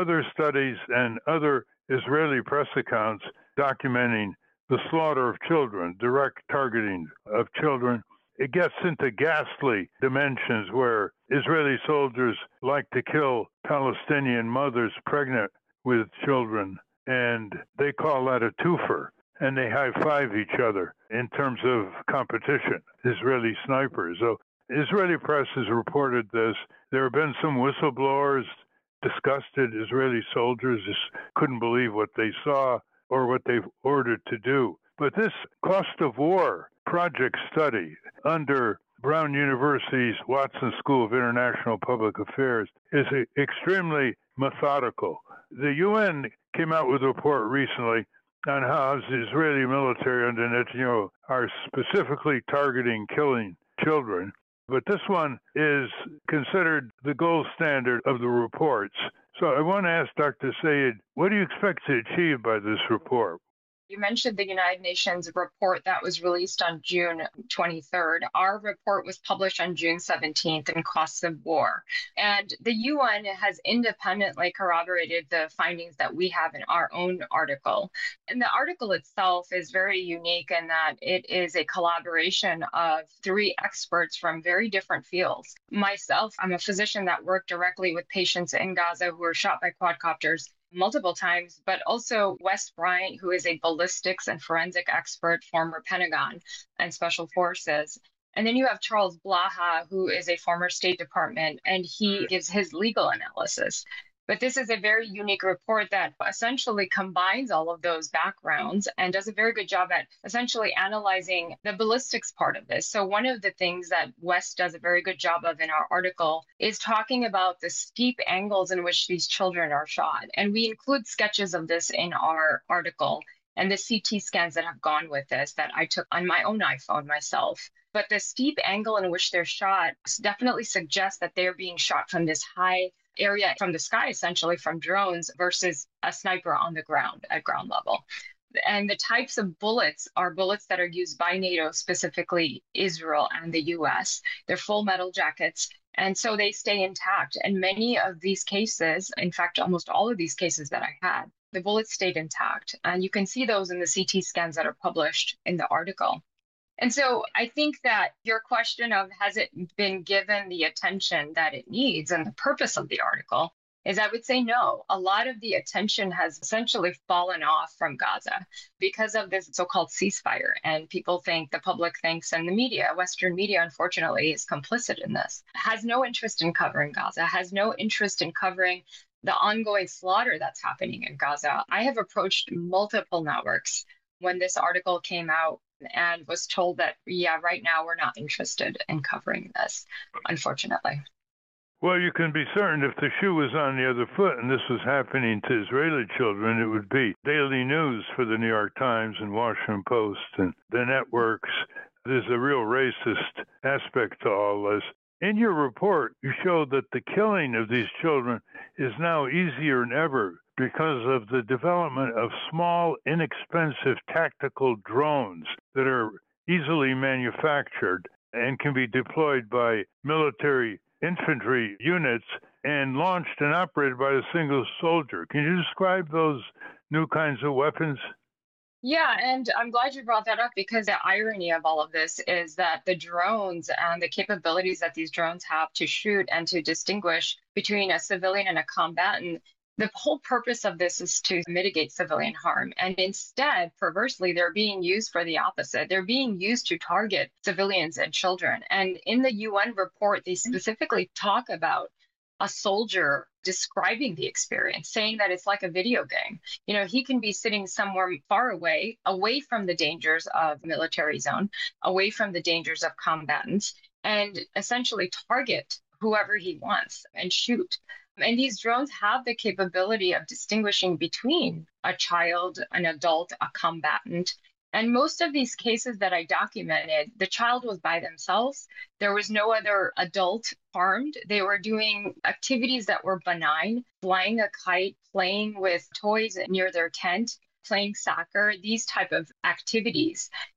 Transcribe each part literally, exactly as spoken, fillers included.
other studies and other Israeli press accounts documenting the slaughter of children, direct targeting of children. It gets into ghastly dimensions where Israeli soldiers like to kill Palestinian mothers pregnant with children, and they call that a twofer, and they high-five each other in terms of competition, Israeli snipers. So Israeli press has reported this. There have been some whistleblowers, disgusted Israeli soldiers just couldn't believe what they saw or what they've ordered to do. But this cost of war project study under Brown University's Watson School of International Public Affairs is extremely methodical. The U N came out with a report recently on how the Israeli military under Netanyahu are specifically targeting killing children. But this one is considered the gold standard of the reports. So I want to ask Doctor Sayed, what do you expect to achieve by this report? You mentioned the United Nations report that was released on June twenty-third. Our report was published on June seventeenth in Costs of War. And the U N has independently corroborated the findings that we have in our own article. And the article itself is very unique in that it is a collaboration of three experts from very different fields. Myself, I'm a physician that worked directly with patients in Gaza who were shot by quadcopters multiple times, but also Wes Bryant, who is a ballistics and forensic expert, former Pentagon and Special Forces. And then you have Charles Blaha, who is a former State Department, and he gives his legal analysis. But this is a very unique report that essentially combines all of those backgrounds and does a very good job at essentially analyzing the ballistics part of this. So one of the things that Wes does a very good job of in our article is talking about the steep angles in which these children are shot. And we include sketches of this in our article and the C T scans that have gone with this that I took on my own iPhone myself. But the steep angle in which they're shot definitely suggests that they're being shot from this high area from the sky, essentially from drones, versus a sniper on the ground at ground level. And the types of bullets are bullets that are used by NATO, specifically Israel and the U S. They're full metal jackets, and so they stay intact. And many of these cases, in fact, almost all of these cases that I had, the bullets stayed intact. And you can see those in the C T scans that are published in the article. And so I think that your question of has it been given the attention that it needs and the purpose of the article is, I would say no. A lot of the attention has essentially fallen off from Gaza because of this so-called ceasefire. And people think, the public thinks, and the media, Western media, unfortunately, is complicit in this, has no interest in covering Gaza, has no interest in covering the ongoing slaughter that's happening in Gaza. I have approached multiple networks when this article came out and was told that, yeah, right now we're not interested in covering this, unfortunately. Well, you can be certain if the shoe was on the other foot and this was happening to Israeli children, it would be daily news for the New York Times and Washington Post and the networks. There's a real racist aspect to all this. In your report, you show that the killing of these children is now easier than ever because of the development of small, inexpensive tactical drones that are easily manufactured and can be deployed by military infantry units and launched and operated by a single soldier. Can you describe those new kinds of weapons? Yeah, and I'm glad you brought that up because the irony of all of this is that the drones and the capabilities that these drones have to shoot and to distinguish between a civilian and a combatant, the whole purpose of this is to mitigate civilian harm. And instead, perversely, they're being used for the opposite. They're being used to target civilians and children. And in the U N report, they specifically talk about a soldier describing the experience, saying that it's like a video game. You know, he can be sitting somewhere far away, away from the dangers of military zone, away from the dangers of combatants, and essentially target whoever he wants and shoot. And these drones have the capability of distinguishing between a child, an adult, a combatant. And most of these cases that I documented, the child was by themselves. There was no other adult harmed. They were doing activities that were benign, flying a kite, playing with toys near their tent, playing soccer, these type of activities.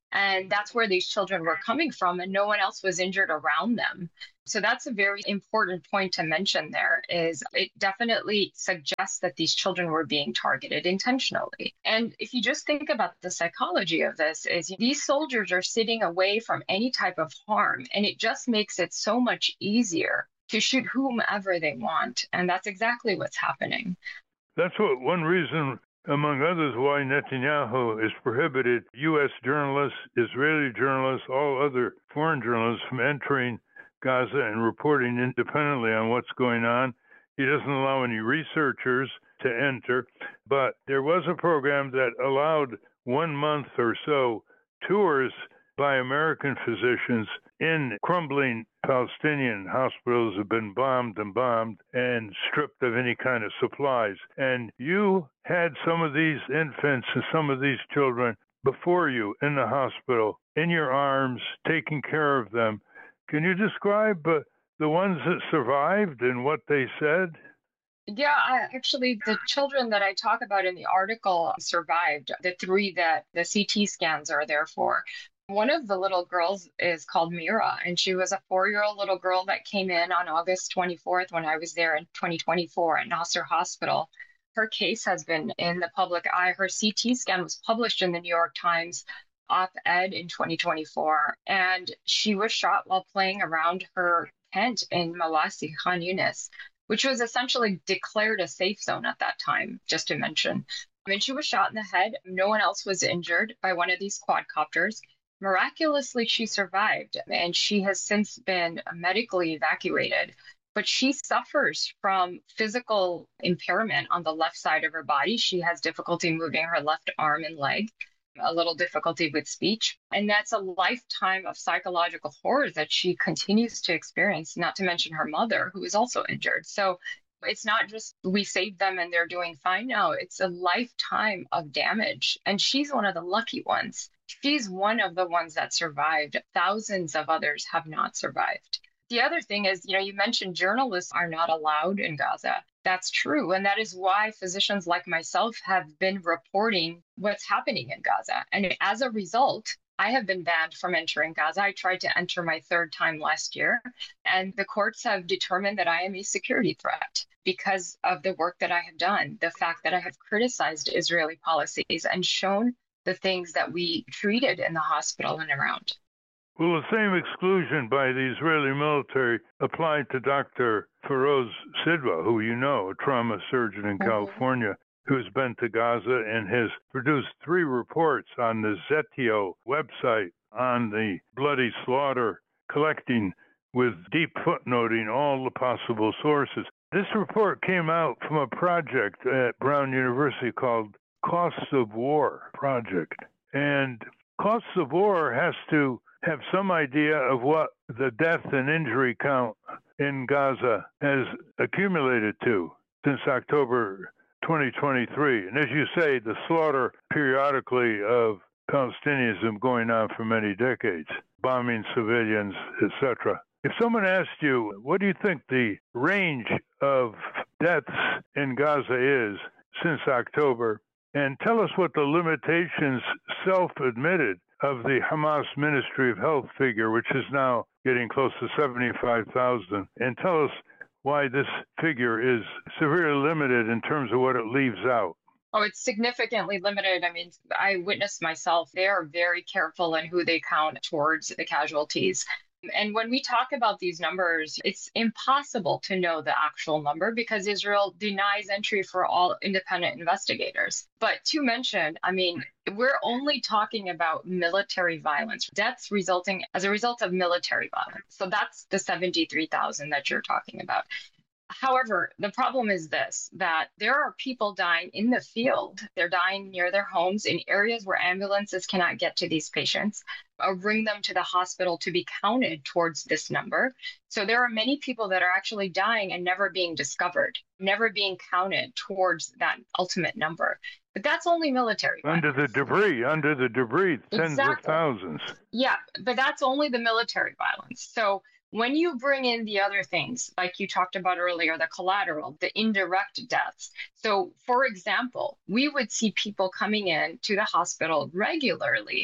And that's where these children were coming from, and no one else was injured around them. So that's a very important point to mention there is it definitely suggests that these children were being targeted intentionally. And if you just think about the psychology of this is these soldiers are sitting away from any type of harm, and it just makes it so much easier to shoot whomever they want. And that's exactly what's happening. That's what one reason, among others, why Netanyahu has prohibited U S journalists, Israeli journalists, all other foreign journalists from entering Gaza and reporting independently on what's going on. He doesn't allow any researchers to enter, but there was a program that allowed one month or so tours by American physicians in crumbling Palestinian hospitals have been bombed and bombed and stripped of any kind of supplies. And you had some of these infants and some of these children before you in the hospital, in your arms, taking care of them. Can you describe uh, the ones that survived and what they said? Yeah, I, actually, the children that I talk about in the article survived, the three that the C T scans are there for. One of the little girls is called Mira, and she was a four-year-old little girl that came in on August twenty-fourth when I was there in twenty twenty-four at Nasser Hospital. Her case has been in the public eye. Her C T scan was published in the New York Times op-ed in twenty twenty-four, and she was shot while playing around her tent in Mawasi, Khan Yunis, which was essentially declared a safe zone at that time, just to mention. I mean, she was shot in the head. No one else was injured by one of these quadcopters. Miraculously, she survived, and she has since been medically evacuated. But she suffers from physical impairment on the left side of her body. She has difficulty moving her left arm and leg, a little difficulty with speech. And that's a lifetime of psychological horror that she continues to experience, not to mention her mother, who is also injured. So it's not just we saved them and they're doing fine. No, it's a lifetime of damage. And she's one of the lucky ones. She's one of the ones that survived. Thousands of others have not survived. The other thing is, you know, you mentioned journalists are not allowed in Gaza. That's true. And that is why physicians like myself have been reporting what's happening in Gaza. And as a result, I have been banned from entering Gaza. I tried to enter my third time last year, and the courts have determined that I am a security threat because of the work that I have done, the fact that I have criticized Israeli policies and shown the things that we treated in the hospital and around. Well, the same exclusion by the Israeli military applied to Doctor Feroz Sidva, who you know, a trauma surgeon in mm-hmm. California, who's been to Gaza and has produced three reports on the Zetio website on the bloody slaughter, collecting with deep footnoting all the possible sources. This report came out from a project at Brown University called Costs of War Project. And Costs of War has to have some idea of what the death and injury count in Gaza has accumulated to since October twenty twenty-three. And as you say, the slaughter periodically of Palestinians has been going on for many decades, bombing civilians, et cetera. If someone asked you, what do you think the range of deaths in Gaza is since October, and tell us what the limitations self-admitted of the Hamas Ministry of Health figure, which is now getting close to seventy-five thousand, and tell us why this figure is severely limited in terms of what it leaves out. Oh, it's significantly limited. I mean, I witnessed myself. They are very careful in who they count towards the casualties. And when we talk about these numbers, it's impossible to know the actual number because Israel denies entry for all independent investigators. But to mention, I mean, we're only talking about military violence, deaths resulting as a result of military violence. So that's the seventy-three thousand that you're talking about. However, the problem is this, that there are people dying in the field. They're dying near their homes in areas where ambulances cannot get to these patients or bring them to the hospital to be counted towards this number. So there are many people that are actually dying and never being discovered, never being counted towards that ultimate number. But that's only military violence. Under the debris, under the debris, tens exactly. of thousands. Yeah, but that's only the military violence. So when you bring in the other things, like you talked about earlier, the collateral, the indirect deaths. So, for example, we would see people coming in to the hospital regularly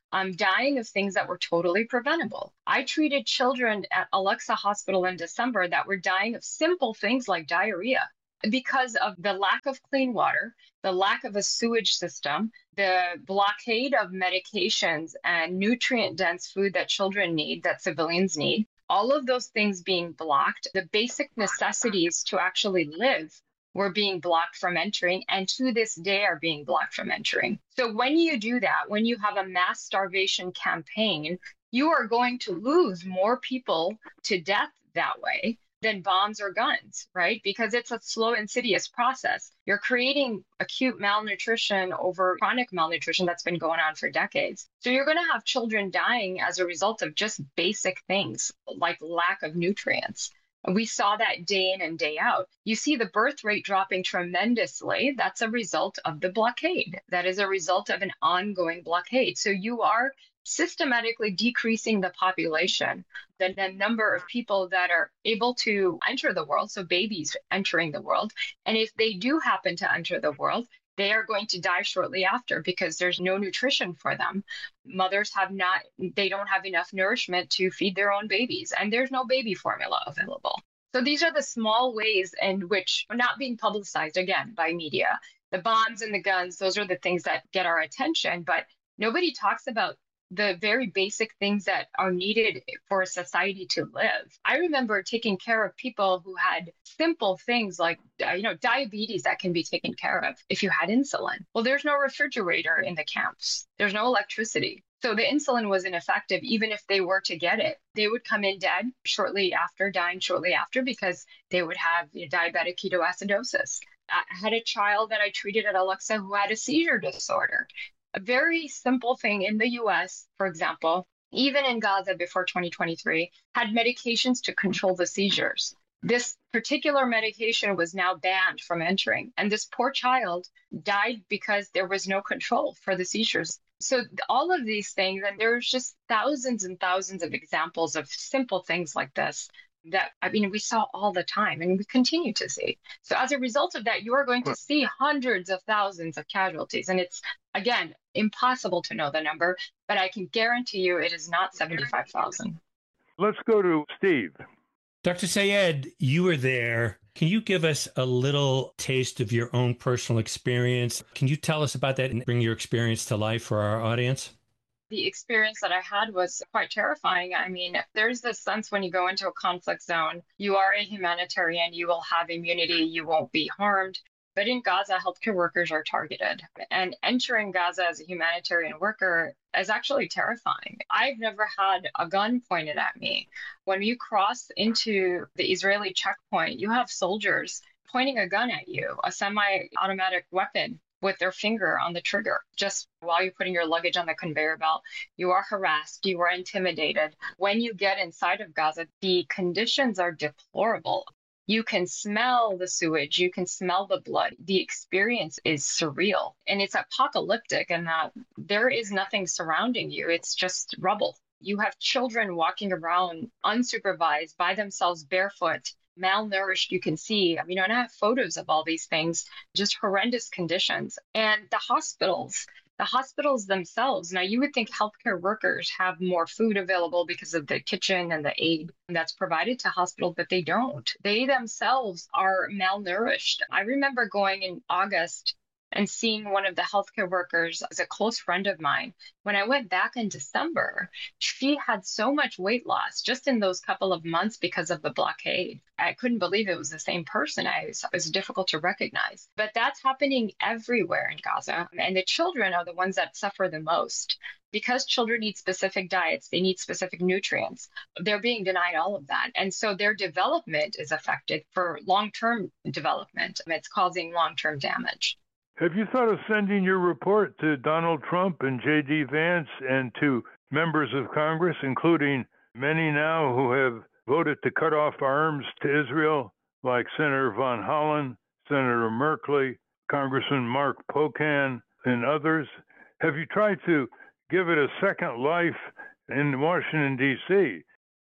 um, dying of things that were totally preventable. I treated children at Alexa Hospital in December that were dying of simple things like diarrhea because of the lack of clean water, the lack of a sewage system, the blockade of medications and nutrient dense food that children need, that civilians need. All of those things being blocked, the basic necessities to actually live were being blocked from entering, and to this day are being blocked from entering. So when you do that, when you have a mass starvation campaign, you are going to lose more people to death that way than bombs or guns, right? Because it's a slow, insidious process. You're creating acute malnutrition over chronic malnutrition that's been going on for decades. So you're going to have children dying as a result of just basic things like lack of nutrients. We saw that day in and day out. You see the birth rate dropping tremendously. That's a result of the blockade. That is a result of an ongoing blockade. So you are systematically decreasing the population, the, the number of people that are able to enter the world, so babies entering the world. And if they do happen to enter the world, they are going to die shortly after because there's no nutrition for them. Mothers have not, they don't have enough nourishment to feed their own babies, and there's no baby formula available. So these are the small ways in which are not being publicized, again, by media. The bombs and the guns, those are the things that get our attention, but nobody talks about the very basic things that are needed for a society to live. I remember taking care of people who had simple things like, uh, you know, diabetes that can be taken care of if you had insulin. Well, there's no refrigerator in the camps. There's no electricity. So the insulin was ineffective, even if they were to get it. They would come in dead shortly after, dying shortly after, because they would have you know, diabetic ketoacidosis. I had a child that I treated at Alexa who had a seizure disorder. A very simple thing in the U S, for example, even in Gaza before twenty twenty-three, had medications to control the seizures. This particular medication was now banned from entering, and this poor child died because there was no control for the seizures. So all of these things, and there's just thousands and thousands of examples of simple things like this that, I mean, we saw all the time and we continue to see. So as a result of that, you are going to see hundreds of thousands of casualties. And it's, again, impossible to know the number, but I can guarantee you it is not seventy-five thousand. Let's go to Steve. Doctor Sayed, you were there. Can you give us a little taste of your own personal experience? Can you tell us about that and bring your experience to life for our audience? The experience that I had was quite terrifying. I mean, there's this sense when you go into a conflict zone, you are a humanitarian, you will have immunity, you won't be harmed. But in Gaza, healthcare workers are targeted. And entering Gaza as a humanitarian worker is actually terrifying. I've never had a gun pointed at me. When you cross into the Israeli checkpoint, you have soldiers pointing a gun at you, a semi-automatic weapon, with their finger on the trigger. Just while you're putting your luggage on the conveyor belt, you are harassed, you are intimidated. When you get inside of Gaza, the conditions are deplorable. You can smell the sewage, you can smell the blood. The experience is surreal and it's apocalyptic in that there is nothing surrounding you. It's just rubble. You have children walking around unsupervised by themselves barefoot, malnourished, you can see. I mean, and I have photos of all these things, just horrendous conditions. And the hospitals, the hospitals themselves, now you would think healthcare workers have more food available because of the kitchen and the aid that's provided to hospitals, but they don't. They themselves are malnourished. I remember going in August and seeing one of the healthcare workers as a close friend of mine. When I went back in December, she had so much weight loss just in those couple of months because of the blockade. I couldn't believe it was the same person. I was, it was difficult to recognize. But that's happening everywhere in Gaza. And the children are the ones that suffer the most. Because children need specific diets, they need specific nutrients. They're being denied all of that. And so their development is affected for long-term development. It's causing long-term damage. Have you thought of sending your report to Donald Trump and J D Vance and to members of Congress, including many now who have voted to cut off arms to Israel, like Senator Von Hollen, Senator Merkley, Congressman Mark Pocan, and others? Have you tried to give it a second life in Washington, D C?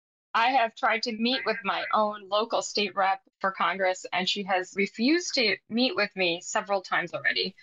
I have tried to meet with my own local state rep for Congress, and she has refused to meet with me several times already.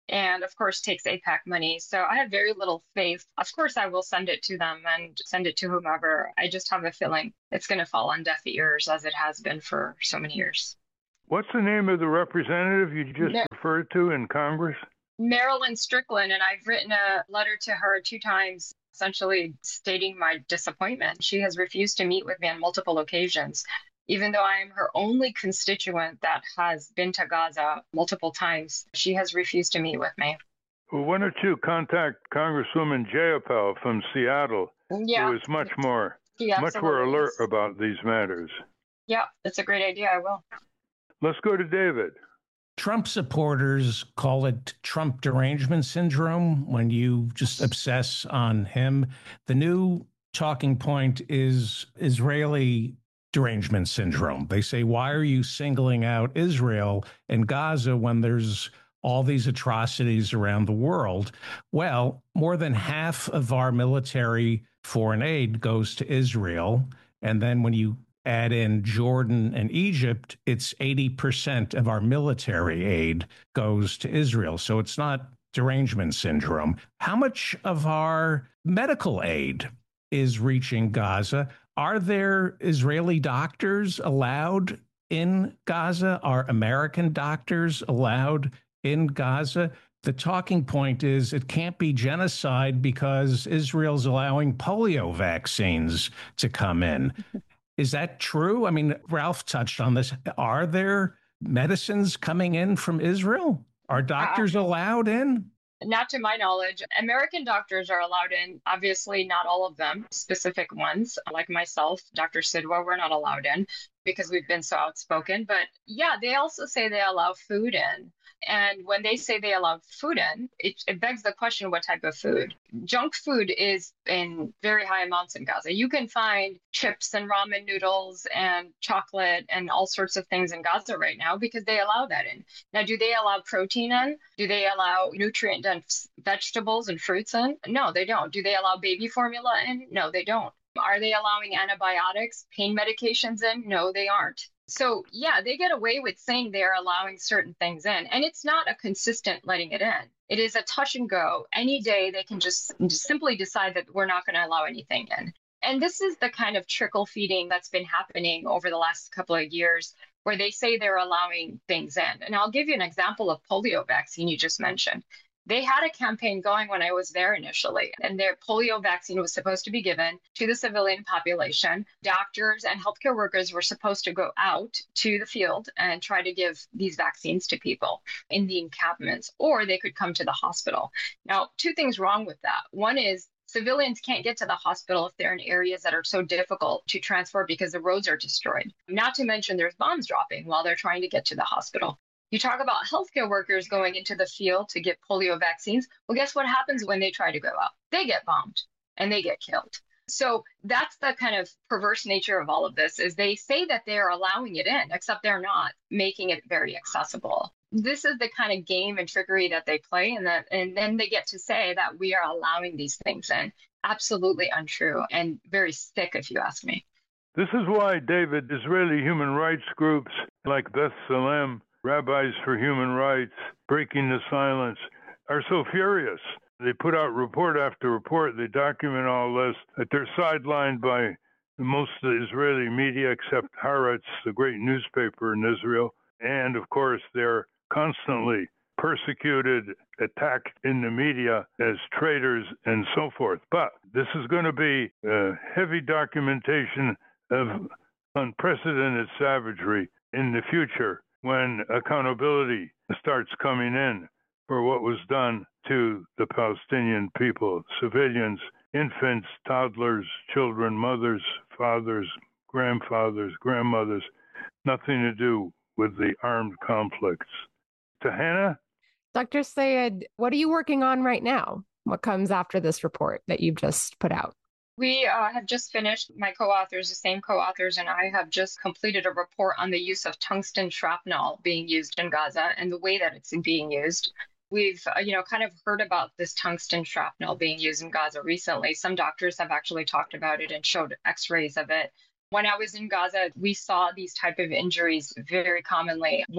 and of course takes AIPAC money. So I have very little faith. Of course, I will send it to them and send it to whomever. I just have a feeling it's going to fall on deaf ears as it has been for so many years. What's the name of the representative you just Mar- referred to in Congress? Marilyn Strickland, and I've written a letter to her two times, essentially stating my disappointment. She has refused to meet with me on multiple occasions, even though I am her only constituent that has been to Gaza multiple times. She has refused to meet with me. Well, why don't you contact Congresswoman Jayapal from Seattle, Yeah. who is much more, She much more absolutely alert is. about these matters. Yeah, that's a great idea. I will. Let's go to David. Trump supporters call it Trump derangement syndrome when you just obsess on him. The new talking point is Israeli derangement syndrome. They say, why are you singling out Israel and Gaza when there's all these atrocities around the world? Well, more than half of our military foreign aid goes to Israel. And then when you add in Jordan and Egypt, it's eighty percent of our military aid goes to Israel. So it's not derangement syndrome. How much of our medical aid is reaching Gaza? Are there Israeli doctors allowed in Gaza? Are American doctors allowed in Gaza? The talking point is it can't be genocide because Israel's allowing polio vaccines to come in. Is that true? I mean, Ralph touched on this. Are there medicines coming in from Israel? Are doctors uh, allowed in? Not to my knowledge. American doctors are allowed in. Obviously, not all of them, specific ones. Like myself, Doctor Sidwa, we're not allowed in because we've been so outspoken. But yeah, they also say they allow food in. And when they say they allow food in, it, it begs the question, what type of food? Junk food is in very high amounts in Gaza. You can find chips and ramen noodles and chocolate and all sorts of things in Gaza right now because they allow that in. Now, do they allow protein in? Do they allow nutrient-dense vegetables and fruits in? No, they don't. Do they allow baby formula in? No, they don't. Are they allowing antibiotics, pain medications in? No, they aren't. So, yeah, they get away with saying they're allowing certain things in. And it's not a consistent letting it in. It is a touch and go. Any day they can just, just simply decide that we're not going to allow anything in. And this is the kind of trickle feeding that's been happening over the last couple of years where they say they're allowing things in. And I'll give you an example of polio vaccine you just mentioned. They had a campaign going when I was there initially, and their polio vaccine was supposed to be given to the civilian population. Doctors and healthcare workers were supposed to go out to the field and try to give these vaccines to people in the encampments, or they could come to the hospital. Now, two things wrong with that. One is civilians can't get to the hospital if they're in areas that are so difficult to transport because the roads are destroyed. Not to mention there's bombs dropping while they're trying to get to the hospital. You talk about healthcare workers going into the field to get polio vaccines. Well, guess what happens when they try to go out? They get bombed and they get killed. So that's the kind of perverse nature of all of this is they say that they're allowing it in, except they're not making it very accessible. This is the kind of game and trickery that they play. And that, and then they get to say that we are allowing these things in. Absolutely untrue and very sick, if you ask me. This is why, David, Israeli human rights groups like Beth Salem, Rabbis for Human Rights, Breaking the Silence, are so furious. They put out report after report. They document all this, that they're sidelined by most of the Israeli media except Haaretz, the great newspaper in Israel. And, of course, they're constantly persecuted, attacked in the media as traitors and so forth. But this is going to be a heavy documentation of unprecedented savagery in the future, when accountability starts coming in for what was done to the Palestinian people, civilians, infants, toddlers, children, mothers, fathers, grandfathers, grandmothers, nothing to do with the armed conflicts. Tahana? Doctor Sayed, what are you working on right now? What comes after this report that you've just put out? We uh, have just finished, my co-authors, the same co-authors, and I have just completed a report on the use of tungsten shrapnel being used in Gaza and the way that it's being used. We've, uh, you know, kind of heard about this tungsten shrapnel being used in Gaza recently. Some doctors have actually talked about it and showed x-rays of it. When I was in Gaza, we saw these type of injuries very commonly when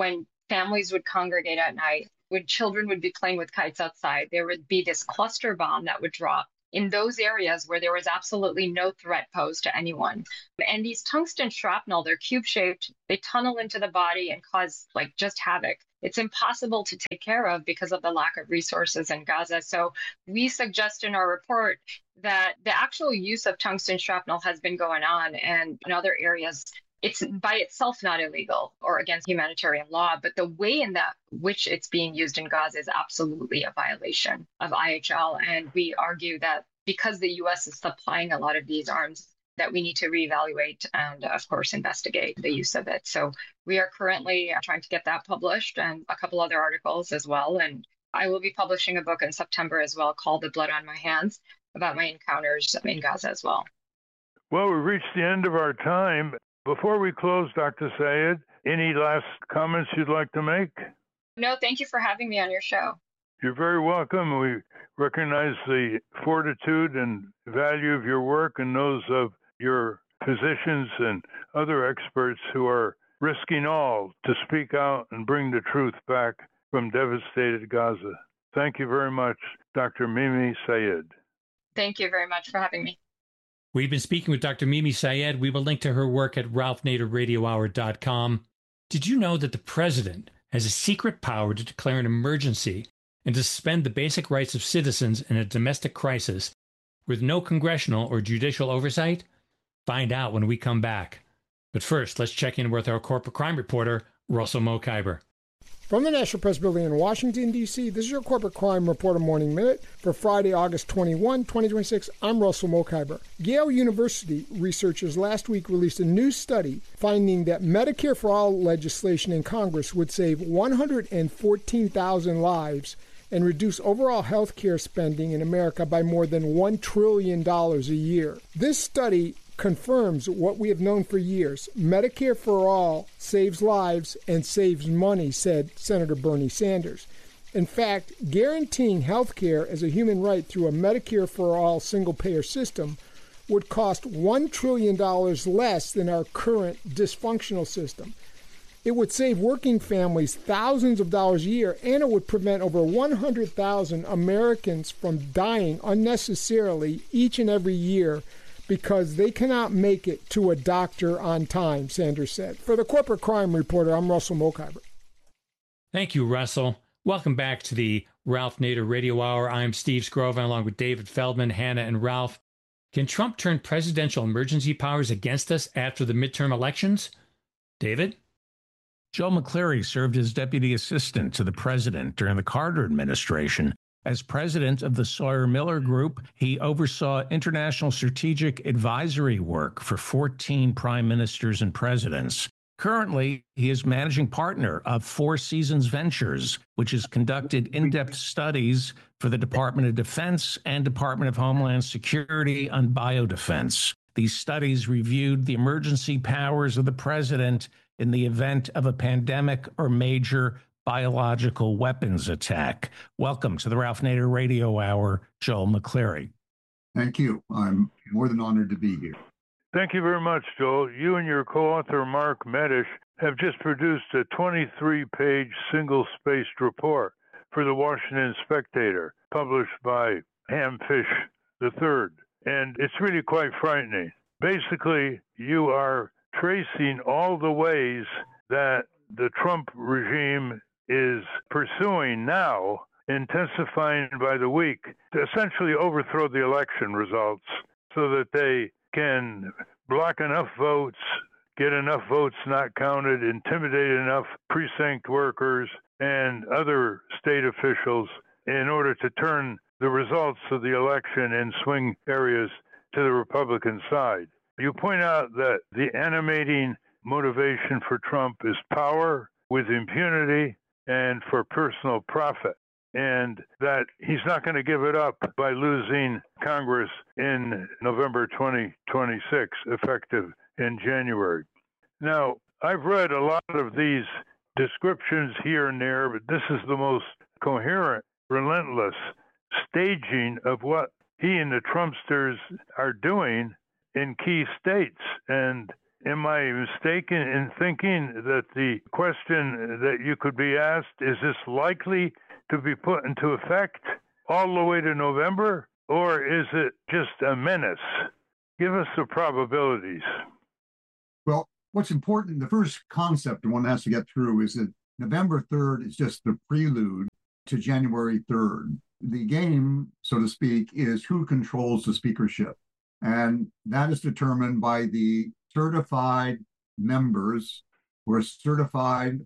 families would congregate at night, when children would be playing with kites outside. There would be this cluster bomb that would drop in those areas where there was absolutely no threat posed to anyone. And these tungsten shrapnel, they're cube-shaped, they tunnel into the body and cause like just havoc. It's impossible to take care of because of the lack of resources in Gaza. So we suggest in our report that the actual use of tungsten shrapnel has been going on, and in other areas, it's by itself not illegal or against humanitarian law, but the way in that which it's being used in Gaza is absolutely a violation of I H L. And we argue that because the U S is supplying a lot of these arms, that we need to reevaluate and, of course, investigate the use of it. So we are currently trying to get that published and a couple other articles as well. And I will be publishing a book in September as well called The Blood on My Hands about my encounters in Gaza as well. Well, we've reached the end of our time. Before we close, Doctor Sayed, any last comments you'd like to make? No, thank you for having me on your show. You're very welcome. We recognize the fortitude and value of your work and those of your physicians and other experts who are risking all to speak out and bring the truth back from devastated Gaza. Thank you very much, Doctor Mimi Sayed. Thank you very much for having me. We've been speaking with Doctor Mimi Sayed. We will link to her work at ralph nader radio hour dot com. Did you know that the president has a secret power to declare an emergency and to suspend the basic rights of citizens in a domestic crisis with no congressional or judicial oversight? Find out when we come back. But first, let's check in with our corporate crime reporter, Russell Mokhiber. From the National Press Building in Washington, D C, this is your Corporate Crime Reporter Morning Minute for Friday, August twenty-first, twenty twenty-six. I'm Russell Mokhiber. Yale University researchers last week released a new study finding that Medicare for All legislation in Congress would save one hundred fourteen thousand lives and reduce overall health care spending in America by more than one trillion dollars a year. This study confirms what we have known for years. Medicare for All saves lives and saves money, said Senator Bernie Sanders. In fact, guaranteeing health care as a human right through a Medicare for All single-payer system would cost one trillion dollars less than our current dysfunctional system. It would save working families thousands of dollars a year, and it would prevent over one hundred thousand Americans from dying unnecessarily each and every year because they cannot make it to a doctor on time, Sanders said. For the Corporate Crime Reporter, I'm Russell Mokhiber. Thank you, Russell. Welcome back to the Ralph Nader Radio Hour. I'm Steve Scrovan, along with David Feldman, Hannah, and Ralph. Can Trump turn presidential emergency powers against us after the midterm elections? David? Joe McCleary served as deputy assistant to the president during the Carter administration. As president of the Sawyer-Miller Group, he oversaw international strategic advisory work for fourteen prime ministers and presidents. Currently, he is managing partner of Four Seasons Ventures, which has conducted in-depth studies for the Department of Defense and Department of Homeland Security on biodefense. These studies reviewed the emergency powers of the president in the event of a pandemic or major biological weapons attack. Welcome to the Ralph Nader Radio Hour, Joel McCleary. Thank you. I'm more than honored to be here. Thank you very much, Joel. You and your co-author, Mark Medish, have just produced a twenty-three page single-spaced report for the Washington Spectator, published by Hamfish the third. And it's really quite frightening. Basically, you are tracing all the ways that the Trump regime is pursuing now, intensifying by the week, to essentially overthrow the election results so that they can block enough votes, get enough votes not counted, intimidate enough precinct workers and other state officials in order to turn the results of the election in swing areas to the Republican side. You point out that the animating motivation for Trump is power with impunity and for personal profit, and that he's not going to give it up by losing Congress in November twenty twenty-six, effective in January. Now, I've read a lot of these descriptions here and there, but this is the most coherent, relentless staging of what he and the Trumpsters are doing in key states. And Am I mistaken in thinking that the question that you could be asked, is this likely to be put into effect all the way to November, or is it just a menace? Give us the probabilities. Well, what's important, the first concept one has to get through is that November third is just the prelude to January third. The game, so to speak, is who controls the speakership. And that is determined by the certified members who are certified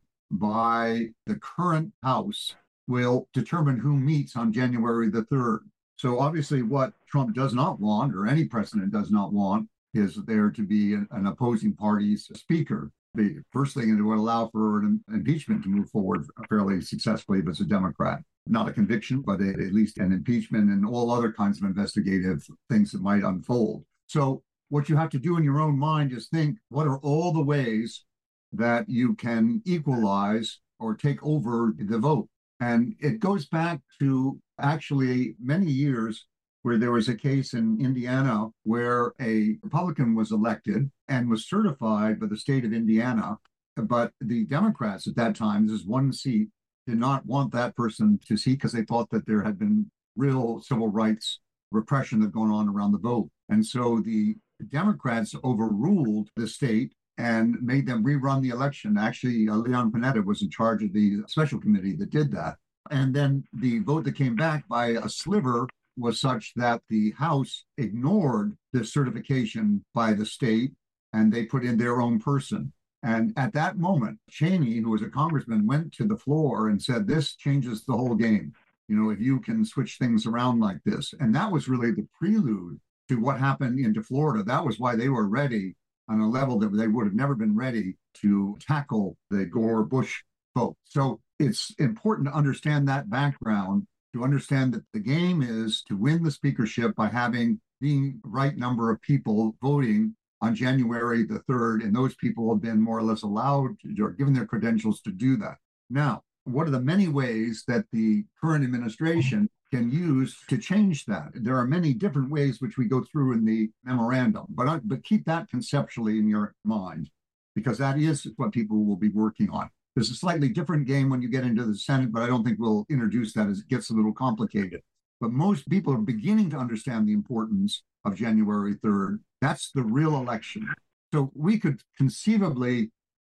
by the current House will determine who meets on January the third. So obviously what Trump does not want, or any president does not want, is there to be an, an opposing party's speaker. The first thing, it would allow for an impeachment to move forward fairly successfully if it's a Democrat. Not a conviction, but a, at least an impeachment and all other kinds of investigative things that might unfold. So what you have to do in your own mind is think, what are all the ways that you can equalize or take over the vote? And it goes back to actually many years where there was a case in Indiana where a Republican was elected and was certified by the state of Indiana, but the Democrats at that time, this is one seat, did not want that person to see because they thought that there had been real civil rights repression that going on around the vote. And so the Democrats overruled the state and made them rerun the election. Actually, uh, Leon Panetta was in charge of the special committee that did that. And then the vote that came back by a sliver was such that the House ignored the certification by the state and they put in their own person. And at that moment, Cheney, who was a congressman, went to the floor and said, this changes the whole game. You know, if you can switch things around like this. And that was really the prelude to what happened into Florida. That was why they were ready on a level that they would have never been ready to tackle the Gore-Bush vote. So it's important to understand that background, to understand that the game is to win the speakership by having the right number of people voting on January the third, and those people have been more or less allowed to, or given their credentials to do that. Now, what are the many ways that the current administration can use to change that? There are many different ways which we go through in the memorandum, but, but keep that conceptually in your mind, because that is what people will be working on. There's a slightly different game when you get into the Senate, but I don't think we'll introduce that as it gets a little complicated. But most people are beginning to understand the importance of January third. That's the real election. So we could conceivably,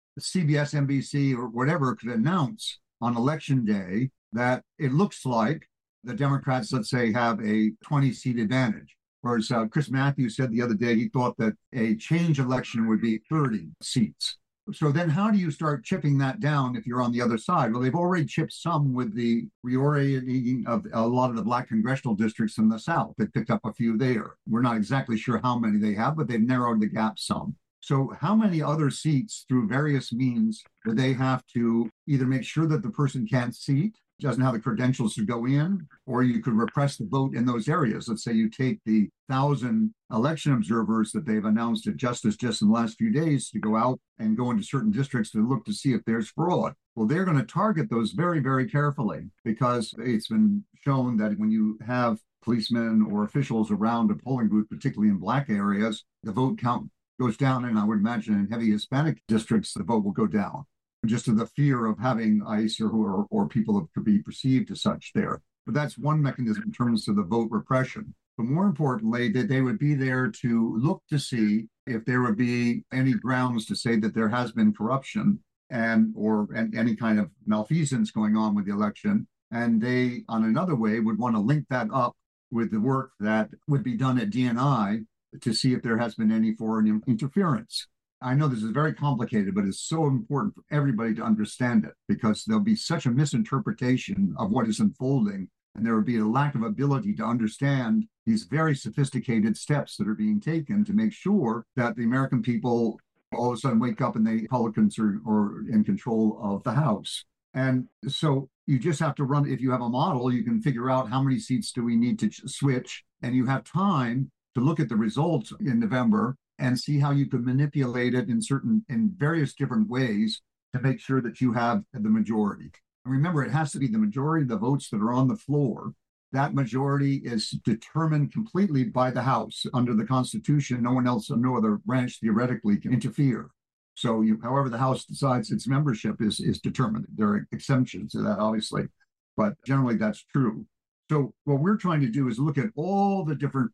C B S, N B C, or whatever could announce on election day that it looks like the Democrats, let's say, have a twenty-seat advantage. Whereas uh, Chris Matthews said the other day he thought that a change election would be thirty seats. So then how do you start chipping that down if you're on the other side? Well, they've already chipped some with the reorienting of a lot of the black congressional districts in the South. They picked up a few there. We're not exactly sure how many they have, but they've narrowed the gap some. So how many other seats through various means do they have to either make sure that the person can't seat, doesn't have the credentials to go in, or you could repress the vote in those areas? Let's say you take the thousand election observers that they've announced at Justice just in the last few days to go out and go into certain districts to look to see if there's fraud. Well, they're going to target those very, very carefully, because it's been shown that when you have policemen or officials around a polling booth, particularly in black areas, the vote count goes down. And I would imagine in heavy Hispanic districts, the vote will go down, just to the fear of having ICE or, or, or people that could be perceived as such there. But that's one mechanism in terms of the vote repression. But more importantly, that they would be there to look to see if there would be any grounds to say that there has been corruption and or and any kind of malfeasance going on with the election. And they, on another way, would want to link that up with the work that would be done at D N I to see if there has been any foreign interference. I know this is very complicated, but it's so important for everybody to understand it, because there'll be such a misinterpretation of what is unfolding, and there will be a lack of ability to understand these very sophisticated steps that are being taken to make sure that the American people all of a sudden wake up and the Republicans are, are in control of the House. And so you just have to run, if you have a model, you can figure out how many seats do we need to switch, and you have time to look at the results in November and see how you could manipulate it in certain, in various different ways to make sure that you have the majority. And remember, it has to be the majority of the votes that are on the floor that majority is determined completely by the House. Under the Constitution, no one else, no other branch theoretically can interfere. So you, however the House decides its membership is, is determined. There are exceptions to that, obviously, but generally that's true. So what we're trying to do is look at all the different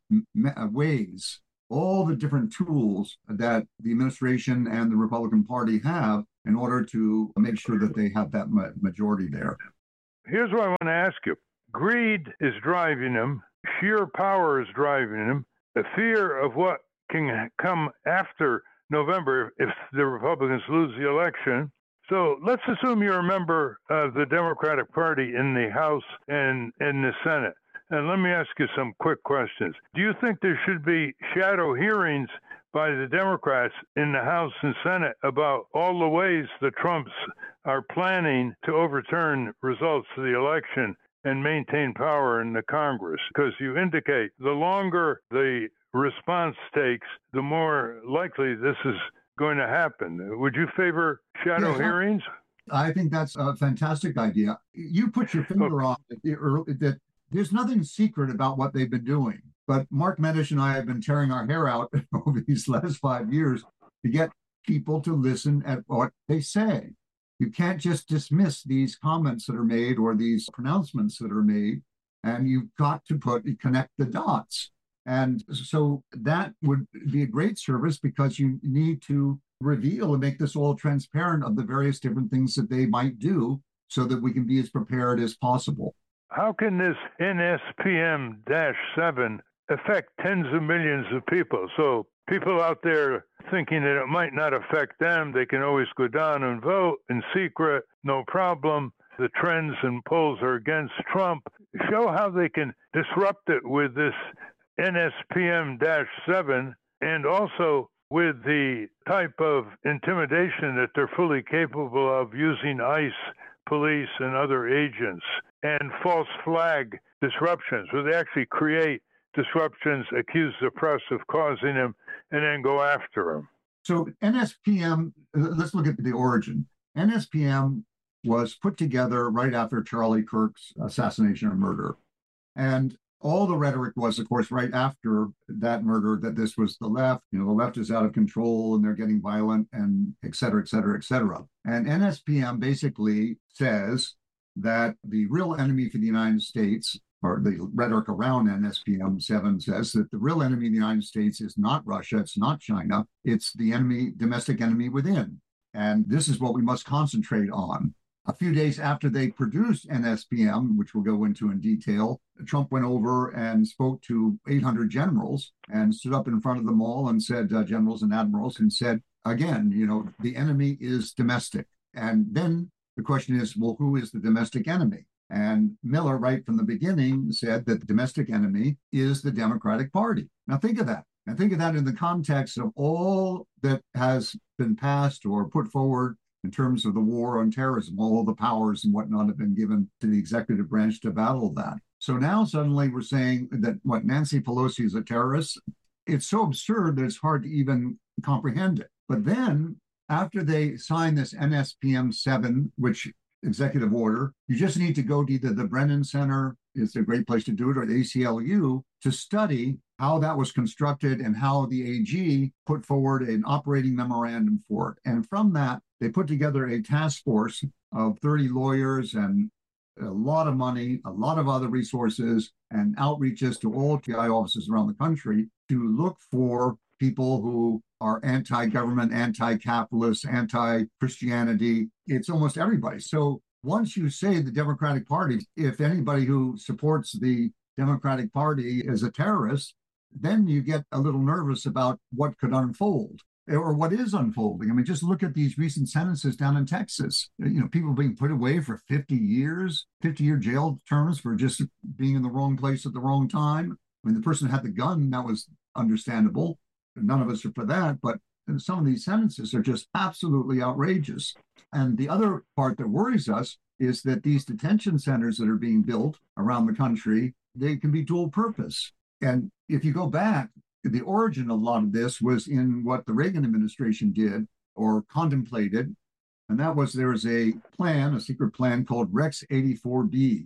ways, all the different tools that the administration and the Republican Party have in order to make sure that they have that majority there. Here's what I want to ask you. Greed is driving them. Sheer power is driving them. The fear of what can come after November if the Republicans lose the election. So let's assume you're a member of the Democratic Party in the House and in the Senate. And let me ask you some quick questions. Do you think there should be shadow hearings by the Democrats in the House and Senate about all the ways the Trumps are planning to overturn results of the election and maintain power in the Congress? Because you indicate the longer the response takes, the more likely this is going to happen. Would you favor shadow yes, hearings? I think that's a fantastic idea. You put your finger on it, that there's nothing secret about what they've been doing. But Mark Medish and I have been tearing our hair out over these last five years to get people to listen at what they say. You can't just dismiss these comments that are made or these pronouncements that are made, and you've got to put connect the dots. And so that would be a great service because you need to reveal and make this all transparent of the various different things that they might do so that we can be as prepared as possible. How can this N S P M seven affect tens of millions of people? So people out there thinking that it might not affect them, they can always go down and vote in secret, no problem. The trends and polls are against Trump. Show how they can disrupt it with this N S P M seven and also with the type of intimidation that they're fully capable of using ICE, police, and other agents, and false flag disruptions, where they actually create disruptions, accuse the press of causing them, and then go after them. So N S P M, let's look at the origin. N S P M was put together right after Charlie Kirk's assassination or murder. And all the rhetoric was, of course, right after that murder, that this was the left, you know, the left is out of control and they're getting violent and et cetera, et cetera, et cetera. And N S P M basically says that the real enemy for the United States, or the rhetoric around N S P M seven says that the real enemy of the United States is not Russia, it's not China, it's the enemy, domestic enemy within. And this is what we must concentrate on. A few days after they produced N S P M, which we'll go into in detail, Trump went over and spoke to eight hundred generals and stood up in front of them all and said, uh, generals and admirals, and said, again, you know, the enemy is domestic. And then the question is, well, who is the domestic enemy? And Miller, right from the beginning, said that the domestic enemy is the Democratic Party. Now think of that. And think of that in the context of all that has been passed or put forward in terms of the war on terrorism. All the powers and whatnot have been given to the executive branch to battle that. So now suddenly we're saying that, what, Nancy Pelosi is a terrorist? It's so absurd that it's hard to even comprehend it. But then after they sign this N S P M seven, which executive order, you just need to go to either the Brennan Center, it's a great place to do it, or the A C L U to study how that was constructed and how the A G put forward an operating memorandum for it. And from that, they put together a task force of thirty lawyers and a lot of money, a lot of other resources, and outreaches to all T I offices around the country to look for people who are anti-government, anti-capitalist, anti-Christianity. It's almost everybody. So once you say the Democratic Party, if anybody who supports the Democratic Party is a terrorist, then you get a little nervous about what could unfold or what is unfolding. I mean, just look at these recent sentences down in Texas. You know, people being put away for fifty years, fifty-year jail terms for just being in the wrong place at the wrong time. I mean, the person who had the gun, that was understandable. None of us are for that, but some of these sentences are just absolutely outrageous. And the other part that worries us is that these detention centers that are being built around the country, they can be dual purpose. And if you go back, the origin of a lot of this was in what the Reagan administration did or contemplated. And that was there was a plan, a secret plan called Rex eighty-four B.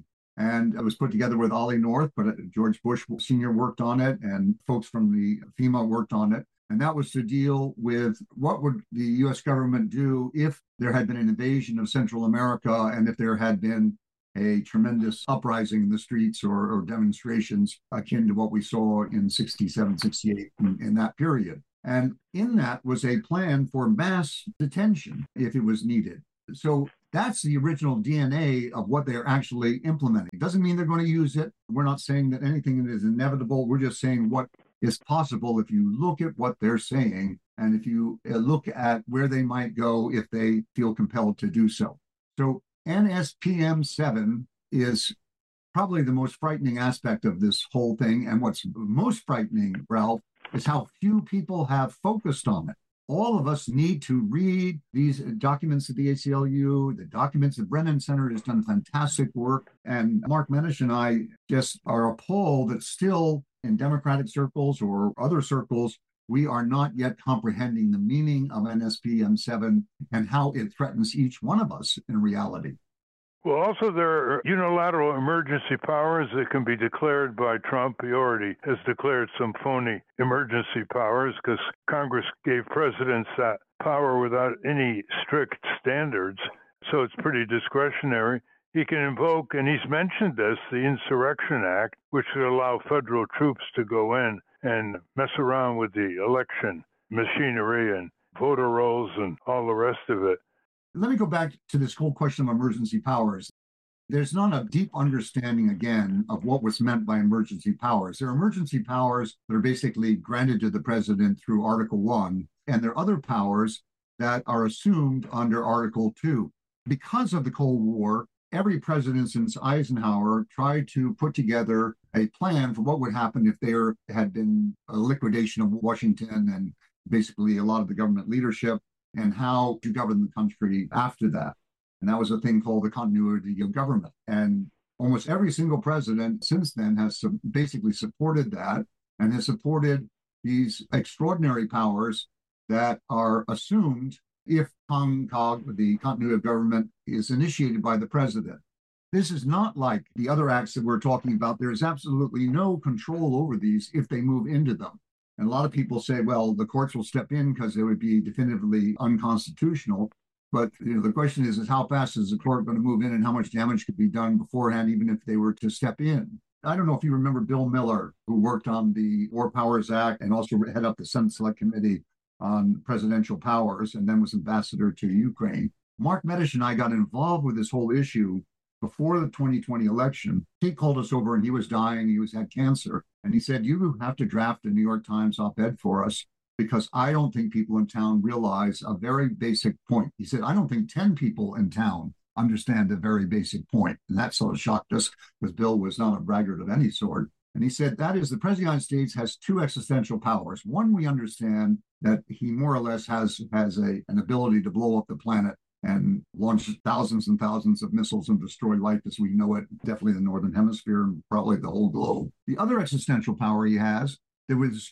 And it was put together with Ollie North, but George Bush Senior worked on it, and folks from the FEMA worked on it. And that was to deal with what would the U S government do if there had been an invasion of Central America and if there had been a tremendous uprising in the streets or, or demonstrations akin to what we saw in sixty-seven, sixty-eight in, in that period. And in that was a plan for mass detention if it was needed. So that's the original D N A of what they're actually implementing. Doesn't mean they're going to use it. We're not saying that anything is inevitable. We're just saying what is possible if you look at what they're saying and if you look at where they might go if they feel compelled to do so. So N S P M seven is probably the most frightening aspect of this whole thing. And what's most frightening, Ralph, is how few people have focused on it. All of us need to read these documents at the A C L U, the documents at Brennan Center has done fantastic work. And Mark Medish and I just are appalled that still in Democratic circles or other circles, we are not yet comprehending the meaning of N S P M seven and how it threatens each one of us in reality. Well, also, there are unilateral emergency powers that can be declared by Trump. He already has declared some phony emergency powers because Congress gave presidents that power without any strict standards. So it's pretty discretionary. He can invoke, and he's mentioned this, the Insurrection Act, which would allow federal troops to go in and mess around with the election machinery and voter rolls and all the rest of it. Let me go back to this whole question of emergency powers. There's not a deep understanding, again, of what was meant by emergency powers. There are emergency powers that are basically granted to the president through Article one, and there are other powers that are assumed under Article two. Because of the Cold War, every president since Eisenhower tried to put together a plan for what would happen if there had been a liquidation of Washington and basically a lot of the government leadership, and how to govern the country after that. And that was a thing called the continuity of government. And almost every single president since then has su- basically supported that and has supported these extraordinary powers that are assumed if CONCOG, the continuity of government, is initiated by the president. This is not like the other acts that we're talking about. There is absolutely no control over these if they move into them. And a lot of people say, well, the courts will step in because it would be definitively unconstitutional. But you know, the question is, is how fast is the court going to move in and how much damage could be done beforehand, even if they were to step in? I don't know if you remember Bill Miller, who worked on the War Powers Act and also head up the Senate Select Committee on presidential powers and then was ambassador to Ukraine. Mark Medish and I got involved with this whole issue before the twenty twenty election. He called us over and he was dying. He was had cancer. And he said, you have to draft a New York Times op-ed for us because I don't think people in town realize a very basic point. He said, I don't think ten people in town understand a very basic point. And that sort of shocked us because Bill was not a braggart of any sort. And he said, that is the President of the United States has two existential powers. One, we understand that he more or less has, has a, an ability to blow up the planet and launch thousands and thousands of missiles and destroy life as we know it, definitely the Northern Hemisphere and probably the whole globe. The other existential power he has that was